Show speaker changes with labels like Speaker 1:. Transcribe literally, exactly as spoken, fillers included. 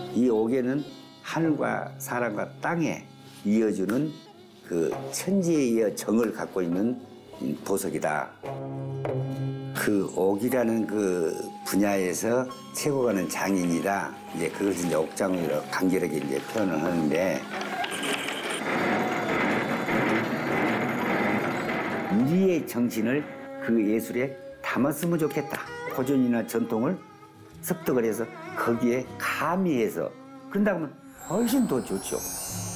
Speaker 1: 이 옥에는 하늘과 사람과 땅에 이어주는 그 천지의 정을 갖고 있는 보석이다. 그 옥이라는 그 분야에서 최고 가는 장인이다. 이제 그것을 이제 옥장으로 간결하게 이제 표현을 하는데, 우리의 정신을 그 예술에 담았으면 좋겠다. 고전이나 전통을 습득을 해서 거기에 가미해서 그런다고 하면 훨씬 더 좋죠.